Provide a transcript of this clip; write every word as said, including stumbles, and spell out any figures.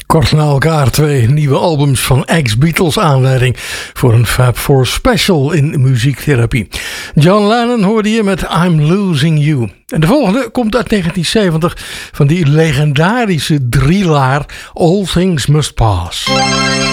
Kort na elkaar twee nieuwe albums van ex-Beatles, aanleiding voor een Fab Four special in muziektherapie. John Lennon hoorde je met I'm Losing You. En de volgende komt uit negentien zeventig van die legendarische drielaar All Things Must Pass.